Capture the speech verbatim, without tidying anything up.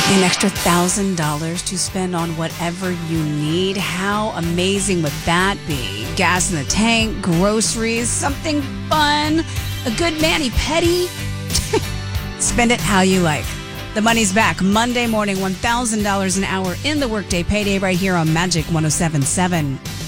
An extra one thousand dollars to spend on whatever you need. How amazing would that be? Gas in the tank, groceries, something fun, a good mani-pedi. Spend it how you like. The money's back Monday morning, one thousand dollars an hour in the Workday Payday right here on Magic one oh seven point seven.